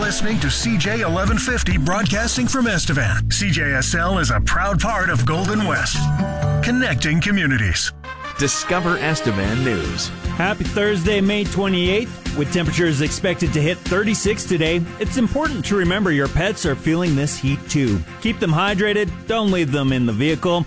listening to CJ 1150 broadcasting from Estevan. CJSL is a proud part of Golden West, connecting communities. Discover Estevan News. Happy Thursday, May 28th. With temperatures expected to hit 36 today, it's important to remember your pets are feeling this heat too. Keep them hydrated, don't leave them in the vehicle,